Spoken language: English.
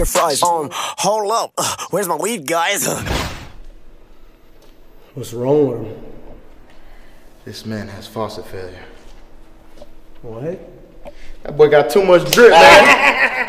fries. Hold up. Where's my weed, guys? What's wrong with him? This man has faucet failure. What? That boy got too much drip, man.